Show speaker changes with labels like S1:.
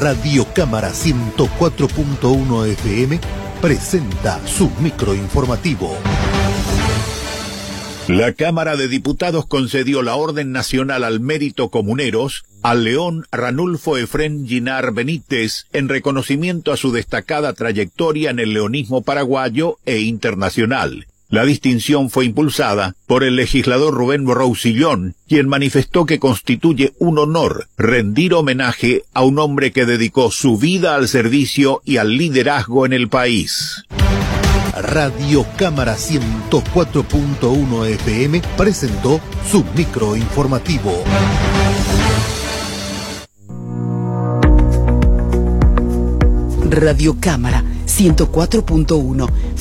S1: Radio Cámara 104.1 FM presenta su microinformativo.
S2: La Cámara de Diputados concedió la Orden Nacional al Mérito Comuneros al león Ranulfo Efrén Ginar Benítez en reconocimiento a su destacada trayectoria en el leonismo paraguayo e internacional. La distinción fue impulsada por el legislador Rubén Roussillón, quien manifestó que constituye un honor rendir homenaje a un hombre que dedicó su vida al servicio y al liderazgo en el país.
S1: Radio Cámara 104.1 FM presentó su microinformativo.
S3: Radio Cámara 104.1